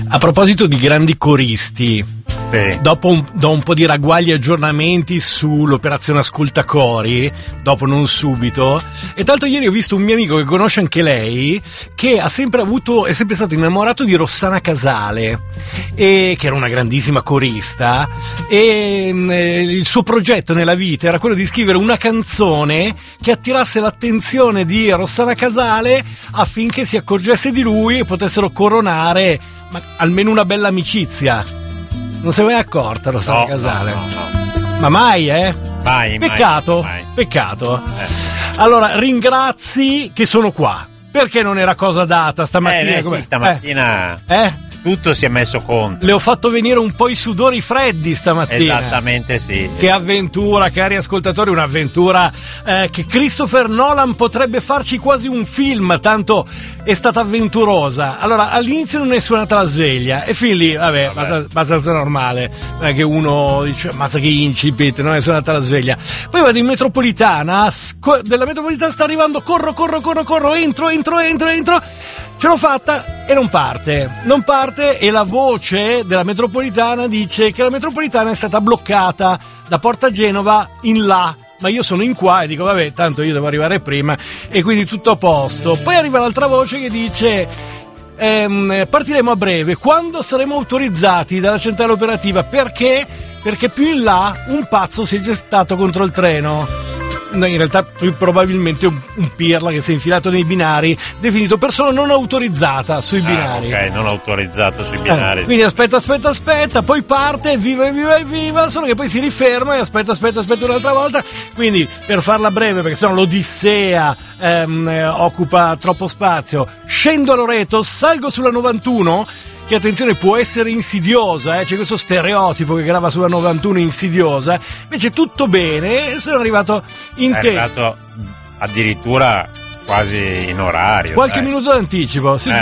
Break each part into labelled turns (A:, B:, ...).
A: A proposito di grandi coristi,
B: Sì.
A: dopo un po' di ragguagli e aggiornamenti sull'operazione Ascoltacori, dopo non subito, e tanto ieri ho visto un mio amico che conosce anche lei, che è sempre stato innamorato di Rossana Casale, che era una grandissima corista, e il suo progetto nella vita era quello di scrivere una canzone che attirasse l'attenzione di Rossana Casale affinché si accorgesse di lui e potessero coronare almeno una bella amicizia. Non si è mai accorta Rossana Casale?
B: No.
A: Ma mai,
B: Mai.
A: Peccato,
B: mai.
A: peccato. Allora, ringrazi che sono qua. Perché non era cosa data stamattina?
B: Sì, stamattina tutto si è messo contro.
A: Le ho fatto venire un po' i sudori freddi stamattina.
B: Esattamente sì.
A: Che avventura, cari ascoltatori, un'avventura che Christopher Nolan potrebbe farci quasi un film, tanto è stata avventurosa. Allora, all'inizio non è suonata la sveglia e fin lì, vabbè. Abbastanza normale, non è che uno dice mazza che incipit, non è suonata la sveglia. Poi vado in metropolitana, della metropolitana sta arrivando, corro, entro. Ce l'ho fatta e non parte e la voce della metropolitana dice che la metropolitana è stata bloccata da Porta Genova in là, ma io sono in qua e dico vabbè, tanto io devo arrivare prima e quindi tutto a posto. Poi arriva l'altra voce che dice partiremo a breve quando saremo autorizzati dalla centrale operativa. Perché più in là un pazzo si è gestato contro il treno. In realtà più probabilmente un pirla che si è infilato nei binari, definito persona non autorizzata sui binari.
B: Ok, non autorizzata sui binari.
A: Quindi aspetta, poi parte, viva, solo che poi si riferma e aspetta un'altra volta. Quindi, per farla breve, perché sennò l'Odissea occupa troppo spazio, scendo a Loreto, salgo sulla 91, che attenzione può essere insidiosa, c'è questo stereotipo che grava sulla 91 insidiosa, invece tutto bene, sono arrivato in tempo.
B: È arrivato addirittura quasi in orario.
A: Qualche minuto d'anticipo, sì.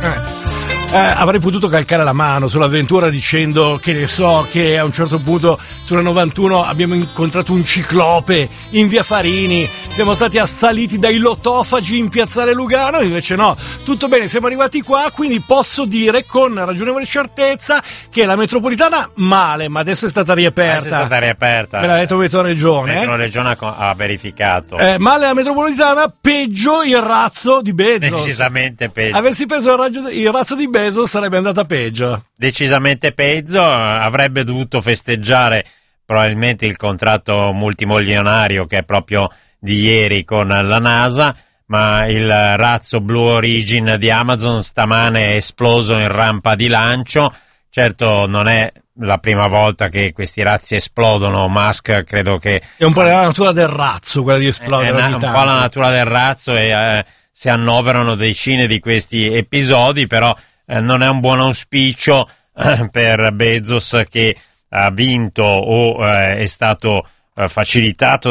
A: Avrei potuto calcare la mano sull'avventura dicendo che ne so, che a un certo punto sulla 91 abbiamo incontrato un ciclope in via Farini, siamo stati assaliti dai lotofagi in piazzale Lugano, invece no, tutto bene, siamo arrivati qua, quindi posso dire con ragionevole certezza che la metropolitana male, ma adesso è stata riaperta. Me l'ha detto Metroregione.
B: Metroregione ha verificato.
A: Male la metropolitana, peggio il razzo di Bezos.
B: Decisamente peggio.
A: Avessi preso il razzo di Bezos sarebbe andata peggio.
B: Decisamente peggio, avrebbe dovuto festeggiare probabilmente il contratto multimilionario che è proprio di ieri con la NASA, ma il razzo Blue Origin di Amazon stamane è esploso in rampa di lancio. Certo non è la prima volta che questi razzi esplodono, Musk credo che...
A: È un po' la natura del razzo quella di esplodere ogni tanto.
B: Un po' la natura del razzo e si annoverano decine di questi episodi, però non è un buon auspicio per Bezos, che ha vinto o è stato facilitato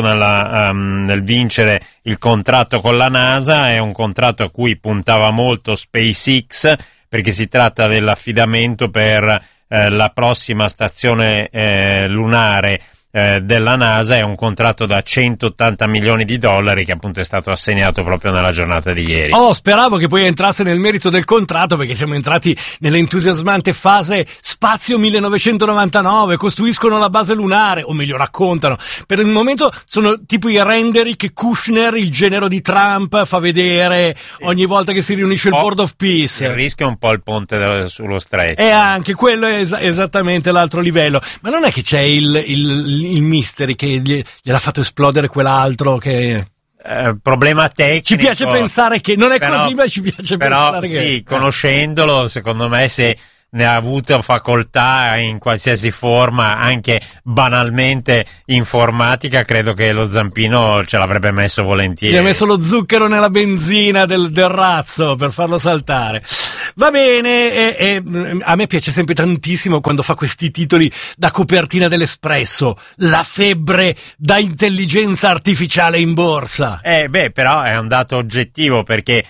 B: nel vincere il contratto con la NASA. È un contratto a cui puntava molto SpaceX, perché si tratta dell'affidamento per la prossima stazione lunare della NASA. È un contratto da $180 milioni che appunto è stato assegnato proprio nella giornata di ieri.
A: Speravo che poi entrasse nel merito del contratto, perché siamo entrati nell'entusiasmante fase Spazio 1999, costruiscono la base lunare, o meglio raccontano. Per il momento sono tipo i renderi che Kushner, il genero di Trump, fa vedere ogni volta che si riunisce il Board of Peace.
B: Il rischio è un po' il ponte sullo stretto.
A: E anche quello è esattamente l'altro livello. Ma non è che c'è il mystery che gliel'ha fatto esplodere quell'altro che...
B: problema tecnico.
A: Ci piace pensare che non è così, ma ci piace pensare che...
B: Sì, conoscendolo, secondo me, se ne ha avuto facoltà in qualsiasi forma, anche banalmente informatica, credo che lo zampino ce l'avrebbe messo volentieri.
A: Gli ha messo lo zucchero nella benzina del razzo per farlo saltare. Va bene, a me piace sempre tantissimo quando fa questi titoli da copertina dell'Espresso. La febbre da intelligenza artificiale in borsa.
B: Però è un dato oggettivo, perché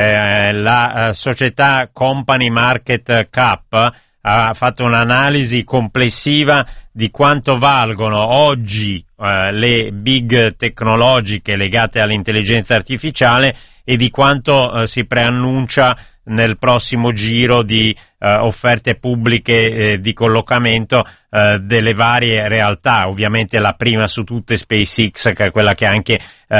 B: la società Company Market Cap ha fatto un'analisi complessiva di quanto valgono oggi le big tecnologiche legate all'intelligenza artificiale e di quanto si preannuncia nel prossimo giro di offerte pubbliche di collocamento delle varie realtà. Ovviamente la prima su tutte SpaceX, che è quella che ha anche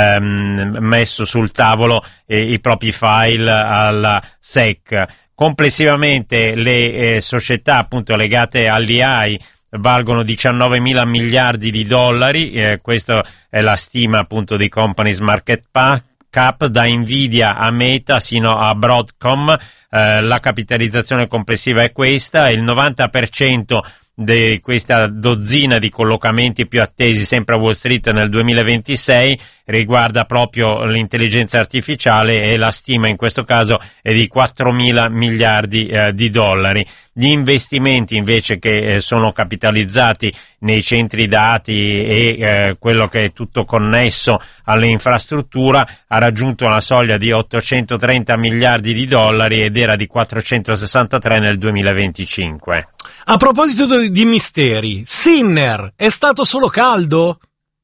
B: messo sul tavolo i propri file alla SEC. Complessivamente le società appunto legate all'AI valgono 19 mila miliardi di dollari, questa è la stima appunto di Companies Market Cap, da Nvidia a Meta sino a Broadcom. La capitalizzazione complessiva è questa, il 90% di questa dozzina di collocamenti più attesi sempre a Wall Street nel 2026 riguarda proprio l'intelligenza artificiale, e la stima in questo caso è di 4 mila miliardi di dollari. Gli investimenti invece che sono capitalizzati nei centri dati e quello che è tutto connesso all'infrastruttura ha raggiunto una soglia di 830 miliardi di dollari ed era di 463 nel 2025.
A: A proposito di misteri, Sinner è stato solo caldo?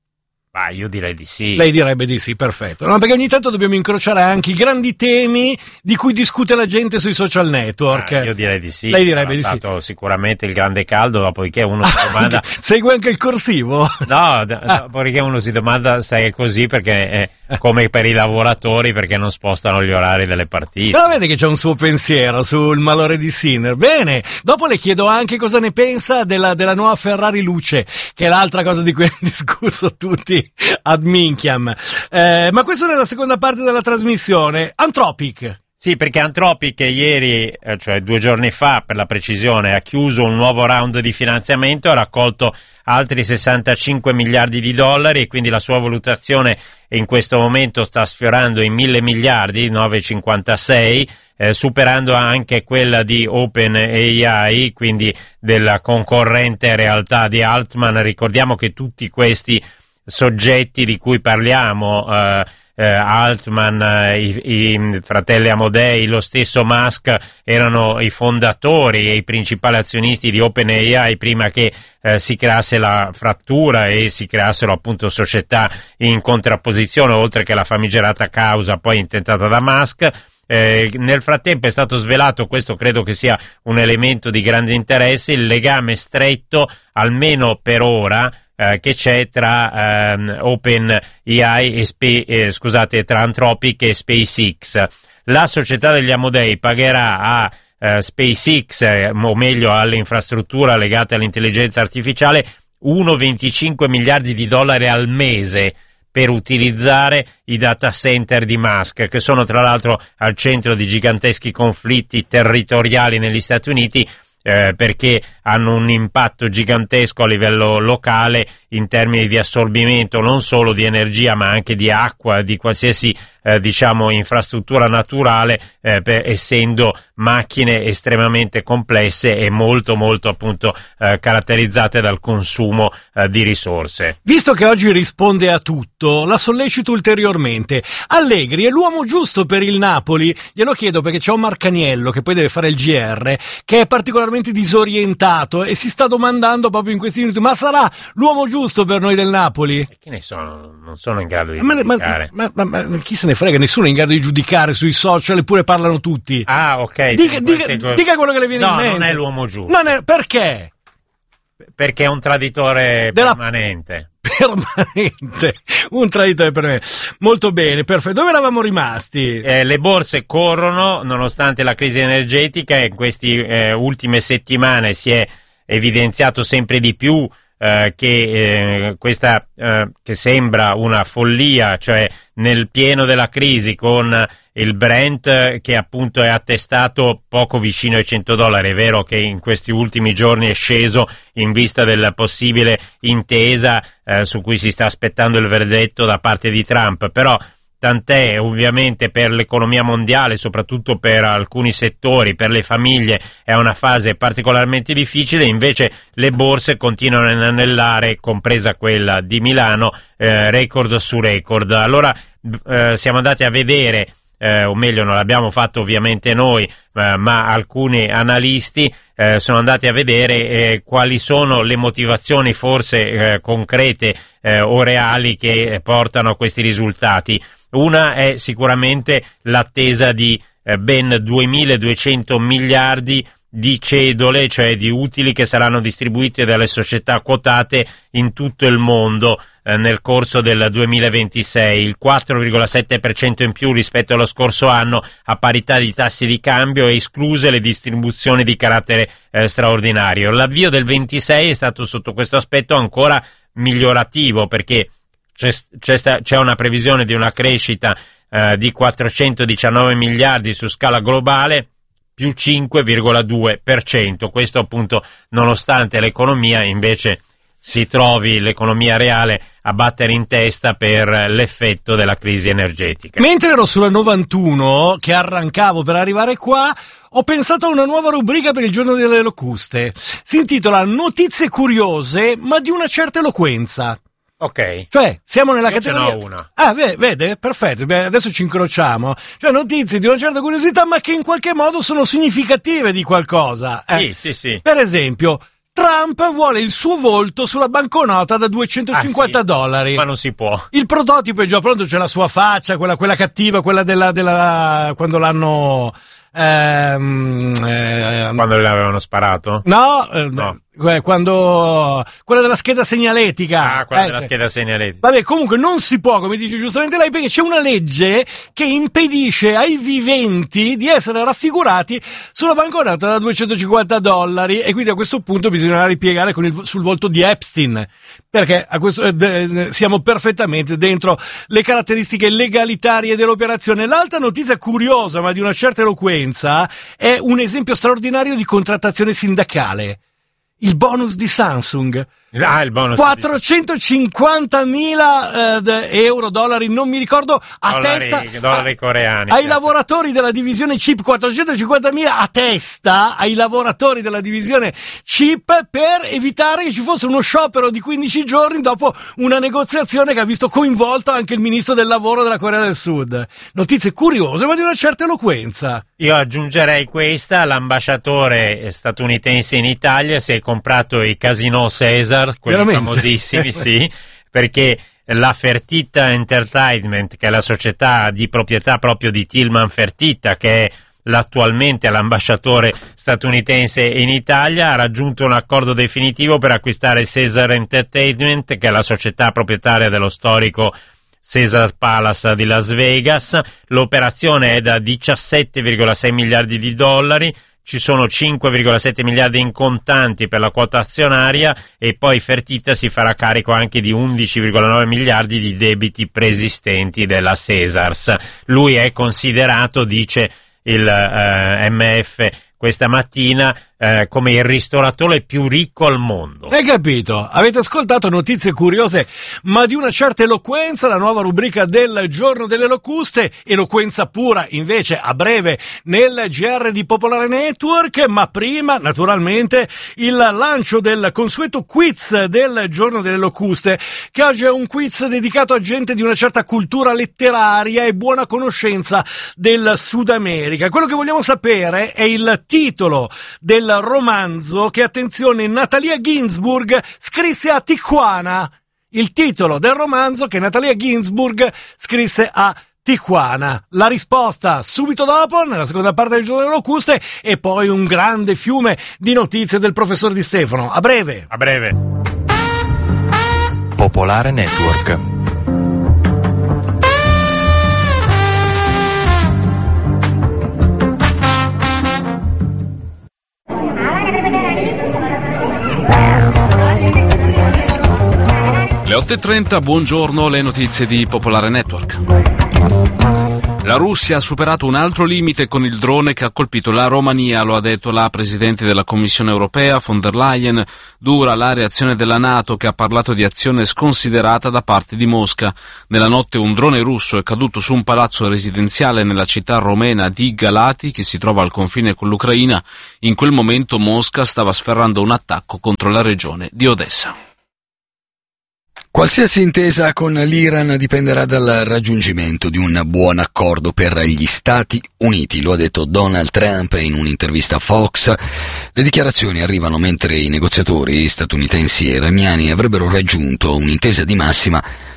B: Io direi di sì.
A: Lei direbbe di sì, perfetto. No, perché ogni tanto dobbiamo incrociare anche i grandi temi di cui discute la gente sui social network.
B: Io direi di sì.
A: Lei direbbe di sì.
B: È stato sicuramente il grande caldo, dopodiché uno si domanda...
A: Segue anche il corsivo?
B: No, dopodiché uno si domanda se è così perché è come per i lavoratori, perché non spostano gli orari delle partite.
A: Però vede che c'è un suo pensiero sul malore di Sinner. Bene, dopo le chiedo anche cosa ne pensa della nuova Ferrari Luce, che è l'altra cosa di cui hanno discusso tutti ad minchiam. Ma questo nella seconda parte della trasmissione. Anthropic.
B: Sì, perché Anthropic ieri, cioè 2 giorni fa per la precisione, ha chiuso un nuovo round di finanziamento, ha raccolto altri 65 miliardi di dollari e quindi la sua valutazione in questo momento sta sfiorando i 1.000 miliardi, 9,56, superando anche quella di OpenAI, quindi della concorrente realtà di Altman. Ricordiamo che tutti questi soggetti di cui parliamo, Altman, i fratelli Amodei, lo stesso Musk, erano i fondatori e i principali azionisti di OpenAI prima che si creasse la frattura e si creassero appunto società in contrapposizione, oltre che la famigerata causa poi intentata da Musk. Nel frattempo è stato svelato, questo credo che sia un elemento di grande interesse, il legame stretto, almeno per ora, che c'è tra OpenAI e tra Anthropic e SpaceX. La società degli Amodei pagherà a SpaceX, o meglio all'infrastruttura legata all'intelligenza artificiale, 1,25 miliardi di dollari al mese per utilizzare i data center di Musk, che sono tra l'altro al centro di giganteschi conflitti territoriali negli Stati Uniti, perché hanno un impatto gigantesco a livello locale in termini di assorbimento non solo di energia ma anche di acqua, di qualsiasi infrastruttura naturale, essendo macchine estremamente complesse e molto molto appunto caratterizzate dal consumo di risorse.
A: Visto che oggi risponde a tutto, la sollecito ulteriormente. Allegri è l'uomo giusto per il Napoli? Glielo chiedo perché c'è un Marcaniello che poi deve fare il GR, che è particolarmente disorientato e si sta domandando proprio in questi minuti: ma sarà l'uomo giusto per noi del Napoli?
B: Che ne so, non sono in grado di giudicare.
A: Ma chi se ne frega, nessuno è in grado di giudicare sui social, eppure parlano tutti.
B: Ah, ok.
A: Dica quello che le viene in mente.
B: No, non è l'uomo giusto.
A: Perché?
B: Perché è un traditore permanente.
A: Permanente, un traditore permanente. Molto bene, perfetto. Dove eravamo rimasti?
B: Le borse corrono nonostante la crisi energetica, e in queste ultime settimane si è evidenziato sempre di più che questa che sembra una follia, cioè nel pieno della crisi, con il Brent che appunto è attestato poco vicino ai $100. È vero che in questi ultimi giorni è sceso in vista della possibile intesa su cui si sta aspettando il verdetto da parte di Trump, però tant'è, ovviamente per l'economia mondiale, soprattutto per alcuni settori, per le famiglie, è una fase particolarmente difficile. Invece le borse continuano a inanellare, compresa quella di Milano, record su record. Allora siamo andati a vedere, o meglio non l'abbiamo fatto ovviamente noi, ma alcuni analisti sono andati a vedere quali sono le motivazioni forse concrete o reali che portano a questi risultati. Una è sicuramente l'attesa di ben 2.200 miliardi di cedole, cioè di utili che saranno distribuiti dalle società quotate in tutto il mondo nel corso del 2026, il 4,7% in più rispetto allo scorso anno a parità di tassi di cambio e escluse le distribuzioni di carattere straordinario. L'avvio del 26 è stato sotto questo aspetto ancora migliorativo, perché c'è una previsione di una crescita di 419 miliardi su scala globale, più 5,2%. Questo appunto nonostante l'economia invece si trovi, l'economia reale, a battere in testa per l'effetto della crisi energetica.
A: Mentre ero sulla 91, che arrancavo per arrivare qua, ho pensato a una nuova rubrica per il giorno delle locuste. Si intitola Notizie curiose, ma di una certa eloquenza.
B: Ok.
A: Cioè, siamo nella categoria...
B: Ce n'ho una.
A: Ah, vede? Perfetto. Beh, adesso ci incrociamo. Cioè, notizie di una certa curiosità, ma che in qualche modo sono significative di qualcosa.
B: Sì.
A: Per esempio, Trump vuole il suo volto sulla banconota da $250.
B: Ma non si può.
A: Il prototipo è già pronto, c'è la sua faccia, quella cattiva, quella della quando l'hanno...
B: Quando le avevano sparato?
A: No. Quando quella della scheda segnaletica.
B: Quella della scheda segnaletica.
A: Vabbè, comunque non si può, come dice giustamente lei, perché c'è una legge che impedisce ai viventi di essere raffigurati sulla banconota da $250, e quindi a questo punto bisognerà ripiegare sul volto di Epstein, perché a questo siamo perfettamente dentro le caratteristiche legalitarie dell'operazione. L'altra notizia curiosa, ma di una certa eloquenza, è un esempio straordinario di contrattazione sindacale. Il bonus di Samsung.
B: Il bonus
A: 450.000 euro, dollari, non mi ricordo,
B: dollari coreani.
A: Ai lavoratori della divisione chip, 450.000 a testa ai lavoratori della divisione chip, per evitare che ci fosse uno sciopero di 15 giorni dopo una negoziazione che ha visto coinvolto anche il ministro del lavoro della Corea del Sud. Notizie curiose, ma di una certa eloquenza.
B: Io aggiungerei questa: l'ambasciatore statunitense in Italia si è comprato i Casino Caesar, quelli veramente famosissimi, sì, perché la Fertitta Entertainment, che è la società di proprietà proprio di Tillman Fertitta, che è attualmente l'ambasciatore statunitense in Italia, ha raggiunto un accordo definitivo per acquistare Caesar Entertainment, che è la società proprietaria dello storico Caesar Palace di Las Vegas. L'operazione è da 17,6 miliardi di dollari. Ci sono 5,7 miliardi in contanti per la quota azionaria, e poi Fertitta si farà carico anche di 11,9 miliardi di debiti preesistenti della Caesars. Lui è considerato, dice il MF questa mattina, come il ristoratore più ricco al mondo.
A: Hai capito? Avete ascoltato notizie curiose, ma di una certa eloquenza, la nuova rubrica del giorno delle locuste, eloquenza pura invece a breve nel GR di Popolare Network, ma prima naturalmente il lancio del consueto quiz del giorno delle locuste, che oggi è un quiz dedicato a gente di una certa cultura letteraria e buona conoscenza del Sud America. Quello che vogliamo sapere è il titolo del romanzo che, attenzione, Natalia Ginzburg scrisse a Tijuana. Il titolo del romanzo che Natalia Ginzburg scrisse a Tijuana. La risposta subito dopo, nella seconda parte del giorno delle locuste, e poi un grande fiume di notizie del professor Di Stefano. A breve.
B: A breve.
C: Popolare Network.
D: Le 8.30, buongiorno, le notizie di Popolare Network. La Russia ha superato un altro limite con il drone che ha colpito la Romania, lo ha detto la Presidente della Commissione Europea, von der Leyen. Dura la reazione della NATO, che ha parlato di azione sconsiderata da parte di Mosca. Nella notte un drone russo è caduto su un palazzo residenziale nella città romena di Galati, che si trova al confine con l'Ucraina. In quel momento Mosca stava sferrando un attacco contro la regione di Odessa.
E: Qualsiasi intesa con l'Iran dipenderà dal raggiungimento di un buon accordo per gli Stati Uniti, lo ha detto Donald Trump in un'intervista a Fox. Le dichiarazioni arrivano mentre i negoziatori statunitensi e iraniani avrebbero raggiunto un'intesa di massima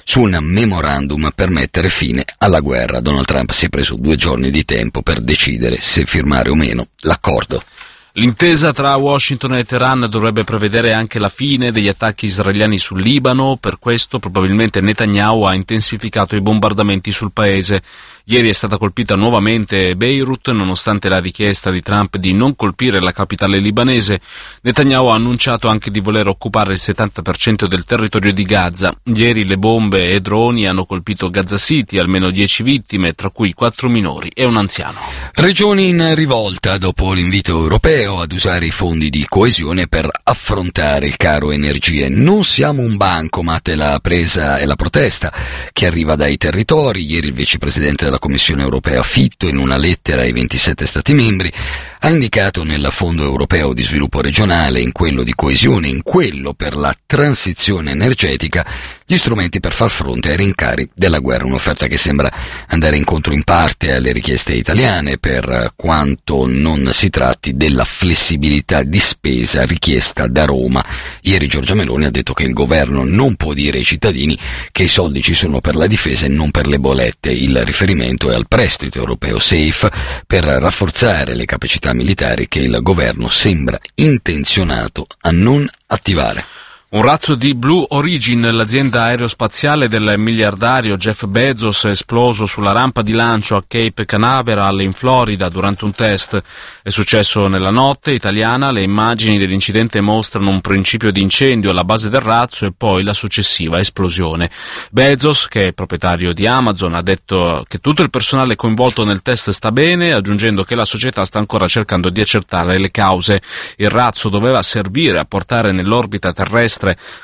E: su un memorandum per mettere fine alla guerra. Donald Trump si è preso 2 giorni di tempo per decidere se firmare o meno l'accordo.
D: L'intesa tra Washington e Teheran dovrebbe prevedere anche la fine degli attacchi israeliani sul Libano, per questo probabilmente Netanyahu ha intensificato i bombardamenti sul paese. Ieri è stata colpita nuovamente Beirut, nonostante la richiesta di Trump di non colpire la capitale libanese. Netanyahu ha annunciato anche di voler occupare il 70% del territorio di Gaza. Ieri le bombe e droni hanno colpito Gaza City, almeno 10 vittime, tra cui 4 minori e un anziano.
E: Regioni in rivolta dopo l'invito europeo ad usare i fondi di coesione per affrontare il caro energie. Non siamo un bancomat, è la presa e la protesta che arriva dai territori. Ieri il vicepresidente della Commissione europea Fitto, in una lettera ai 27 Stati membri, ha indicato nel Fondo europeo di sviluppo regionale, in quello di coesione, in quello per la transizione energetica, gli strumenti per far fronte ai rincari della guerra. Un'offerta che sembra andare incontro in parte alle richieste italiane, per quanto non si tratti della flessibilità di spesa richiesta da Roma. Ieri Giorgia Meloni ha detto che il governo non può dire ai cittadini che i soldi ci sono per la difesa e non per le bollette. Il riferimento è al prestito europeo SAFE per rafforzare le capacità militari che il governo sembra intenzionato a non attivare.
D: Un razzo di Blue Origin, l'azienda aerospaziale del miliardario Jeff Bezos, è esploso sulla rampa di lancio a Cape Canaveral in Florida durante un test. È successo nella notte italiana, le immagini dell'incidente mostrano un principio di incendio alla base del razzo e poi la successiva esplosione. Bezos, che è proprietario di Amazon, ha detto che tutto il personale coinvolto nel test sta bene, aggiungendo che la società sta ancora cercando di accertare le cause. Il razzo doveva servire a portare nell'orbita terrestre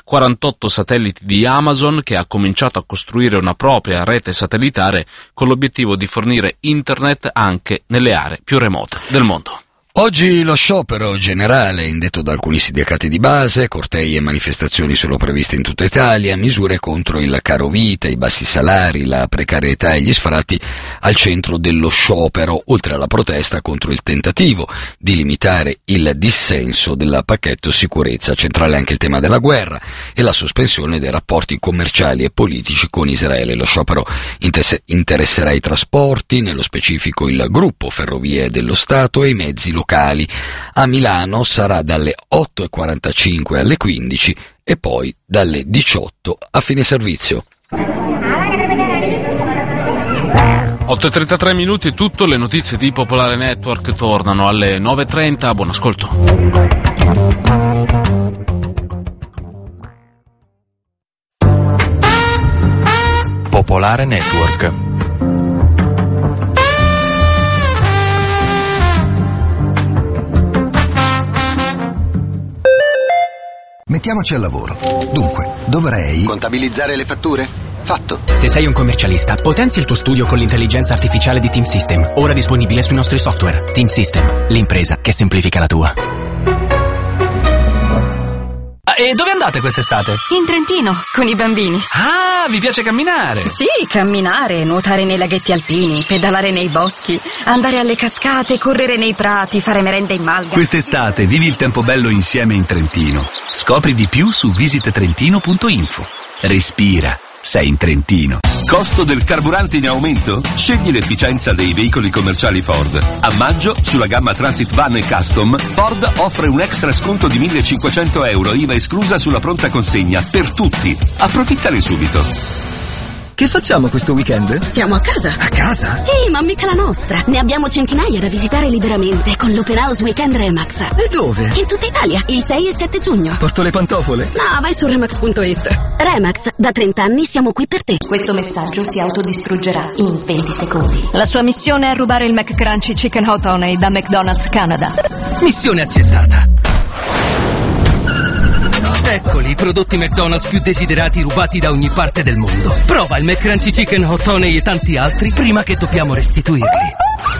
D: 48 satelliti di Amazon, che ha cominciato a costruire una propria rete satellitare con l'obiettivo di fornire internet anche nelle aree più remote del mondo.
E: Oggi lo sciopero generale indetto da alcuni sindacati di base, cortei e manifestazioni sono previste in tutta Italia, misure contro il caro vita, i bassi salari, la precarietà e gli sfratti al centro dello sciopero, oltre alla protesta contro il tentativo di limitare il dissenso del pacchetto sicurezza. Centrale anche il tema della guerra e la sospensione dei rapporti commerciali e politici con Israele. Lo sciopero interesserà i trasporti, nello specifico il gruppo Ferrovie dello Stato e i mezzi locali. A Milano sarà dalle 8:45 alle 15 e poi dalle 18 a fine servizio.
D: 8:33 minuti è tutto, le notizie di Popolare Network tornano alle 9:30, buon ascolto.
C: Popolare Network.
F: Mettiamoci al lavoro. Dunque, dovrei...
G: contabilizzare le fatture? Fatto.
H: Se sei un commercialista, potenzia il tuo studio con l'intelligenza artificiale di Team System, ora disponibile sui nostri software. Team System, l'impresa che semplifica la tua.
I: E dove andate quest'estate?
J: In Trentino, con i bambini.
I: Ah, vi piace camminare?
J: Sì, camminare, nuotare nei laghetti alpini, pedalare nei boschi, andare alle cascate, correre nei prati, fare merenda in malga.
I: Quest'estate vivi il tempo bello insieme in Trentino. Scopri di più su visittrentino.info. Respira, sei in Trentino.
K: Costo del carburante in aumento? Scegli l'efficienza dei veicoli commerciali Ford. A maggio, sulla gamma Transit Van e Custom, Ford offre un extra sconto di €1.500, IVA esclusa sulla pronta consegna, per tutti. Approfittane subito.
L: Che facciamo questo weekend?
M: Stiamo a casa.
L: A casa?
M: Sì, ma mica la nostra. Ne abbiamo centinaia da visitare liberamente con l'Open House Weekend Remax.
L: E dove?
M: In tutta Italia, il 6 e 7 giugno.
L: Porto le pantofole?
M: No, vai su Remax.it. Remax, da 30 anni siamo qui per te.
N: Questo messaggio si autodistruggerà in 20 secondi.
O: La sua missione è rubare il McCrunchy Chicken Hot Honey da McDonald's Canada.
L: Missione accettata. Eccoli i prodotti McDonald's più desiderati rubati da ogni parte del mondo. Prova il McCrunchy Chicken Hot Honey e tanti altri prima che dobbiamo restituirli.